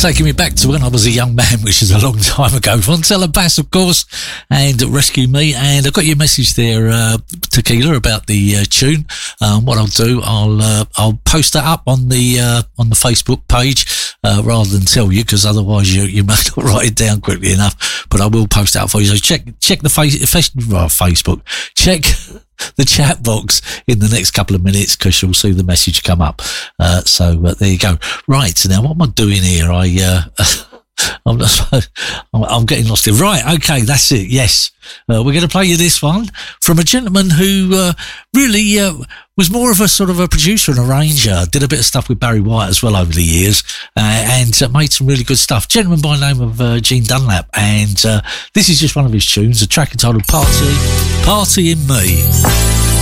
taking me back to when I was a young man, which is a long time ago. Fontella Bass, of course, and Rescue Me. And I got your message there, Tequila, about the tune. What I'll do, I'll post that up on the Facebook page rather than tell you, because otherwise you may not write it down quickly enough. But I will post it up for you. So check the Facebook. Check the chat box in the next couple of minutes, because you'll see the message come up. So there you go. Right, now what am I doing here? I'm getting lost here. Right, okay, that's it. Yes, we're going to play you this one from a gentleman who really was more of a sort of a producer and arranger. Did a bit of stuff with Barry White as well over the years, and made some really good stuff. Gentleman by the name of Gene Dunlap, and this is just one of his tunes, a track entitled "Party in Me."